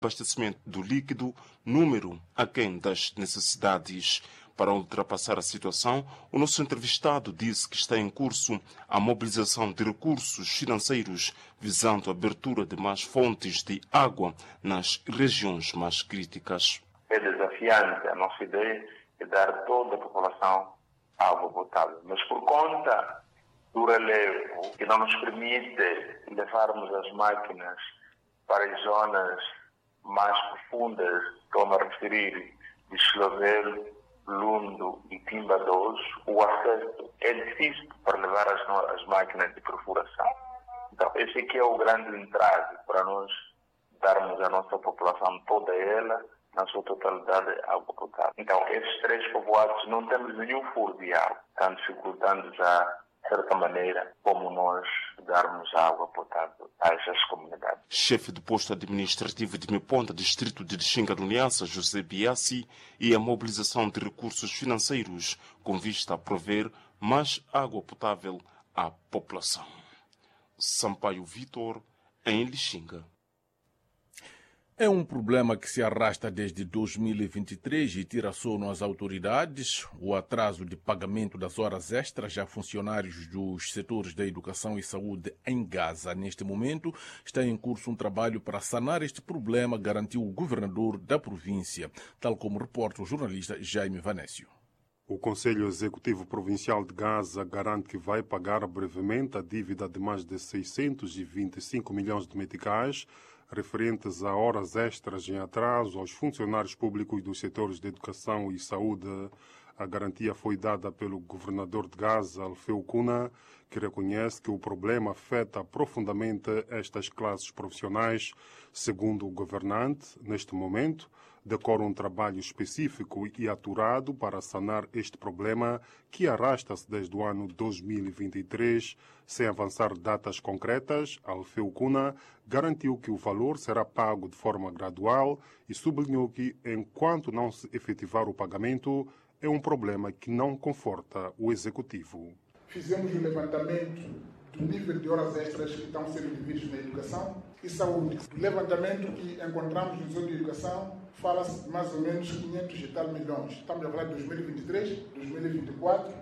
abastecimento do líquido, número aquém das necessidades. Para ultrapassar a situação, o nosso entrevistado disse que está em curso a mobilização de recursos financeiros visando a abertura de mais fontes de água nas regiões mais críticas. É desafiante. A nossa ideia é dar a toda a população água potável, mas por conta do relevo que não nos permite levarmos as máquinas para as zonas mais profundas, estou-me a referir de Chilovelo, Lundo e Timba 2, o acesso é difícil para levar as máquinas de perfuração. Então, esse aqui é o grande entrave para nós darmos à nossa população toda ela, na sua totalidade, água potável. Então, esses 3 povoados não temos nenhum furo de água, estão dificultando já, de certa maneira, como nós darmos água potável a essas comunidades. Chefe do posto administrativo de Meponta, distrito de Lixinga do Niassa, José Biassi, e a mobilização de recursos financeiros com vista a prover mais água potável à população. Sampaio Vitor, em Lixinga. É um problema que se arrasta desde 2023 e tira sono às autoridades. O atraso de pagamento das horas extras a funcionários dos setores da educação e saúde em Gaza. Neste momento, está em curso um trabalho para sanar este problema, garantiu o governador da província, tal como reporta o jornalista Jaime Vanécio. O Conselho Executivo Provincial de Gaza garante que vai pagar brevemente a dívida de mais de 625 milhões de meticais referentes a horas extras em atraso aos funcionários públicos dos setores de educação e saúde. A garantia foi dada pelo governador de Gaza, Alfeu Kuna, que reconhece que o problema afeta profundamente estas classes profissionais. Segundo o governante, neste momento, decorre um trabalho específico e aturado para sanar este problema que arrasta-se desde o ano 2023. Sem avançar datas concretas, Alfeu Kuna garantiu que o valor será pago de forma gradual e sublinhou que, enquanto não se efetivar o pagamento, é um problema que não conforta o Executivo. Fizemos o levantamento do nível de horas extras que estão sendo devidas na educação e saúde. O levantamento que encontramos no setor de educação fala-se de mais ou menos 500 e tal milhões. Estamos a falar de 2023, 2024,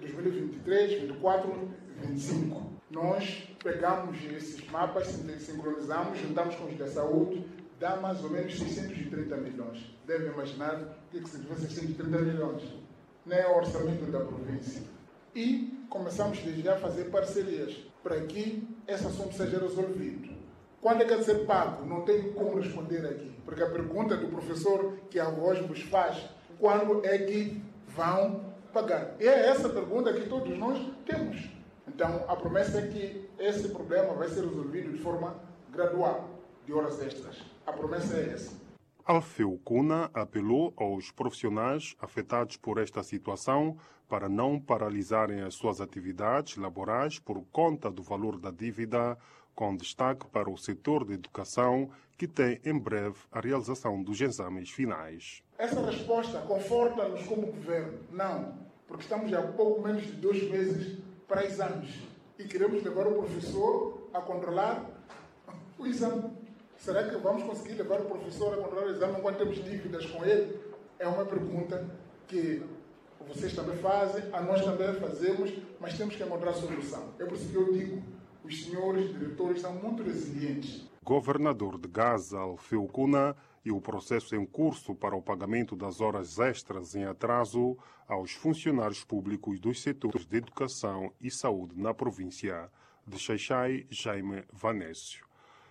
2023, 2024, 2025. Nós pegamos esses mapas, sincronizamos, juntamos com os da saúde, dá mais ou menos 630 milhões. Deve imaginar o que significa 630 milhões. Nem é o orçamento da província. E começamos desde já a fazer parcerias para que esse assunto seja resolvido. Quando é que é de ser pago? Não tenho como responder aqui, porque a pergunta do professor que a voz vos faz, quando é que vão pagar? E é essa pergunta que todos nós temos. Então, a promessa é que esse problema vai ser resolvido de forma gradual, de horas extras. A promessa é essa. Alfeu Kuna apelou aos profissionais afetados por esta situação para não paralisarem as suas atividades laborais por conta do valor da dívida, com destaque para o setor de educação, que tem em breve a realização dos exames finais. Essa resposta conforta-nos como governo? Não, porque estamos há pouco menos de 2 meses para exames e queremos levar o professor a controlar o exame. Será que vamos conseguir levar o professor a controlar o exame enquanto temos dívidas com ele? É uma pergunta que vocês também fazem, a nós também fazemos, mas temos que encontrar solução. É por isso que eu digo, os senhores diretores são muito resilientes. Governador de Gaza, Alfeu Kuna, e o processo em curso para o pagamento das horas extras em atraso aos funcionários públicos dos setores de educação e saúde na província de Xai-Xai, Jaime Vanécio.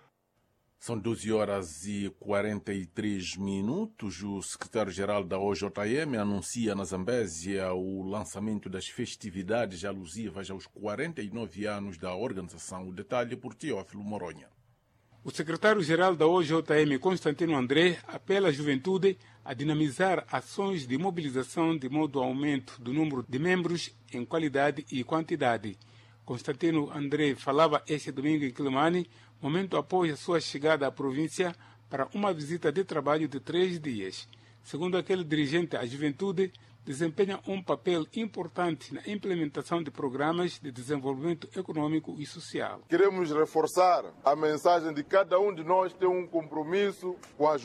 São 12h43. O secretário-geral da OJM anuncia na Zambésia o lançamento das festividades alusivas aos 49 anos da organização. O detalhe por Teófilo Moronha. O secretário-geral da OJM, Constantino André, apela à juventude a dinamizar ações de mobilização de modo ao aumento do número de membros em qualidade e quantidade. Constantino André falava este domingo em Quilimane, momento após a sua chegada à província para uma visita de trabalho de 3 dias. Segundo aquele dirigente, a juventude desempenha um papel importante na implementação de programas de desenvolvimento econômico e social. Queremos reforçar a mensagem de cada um de nós ter um compromisso com a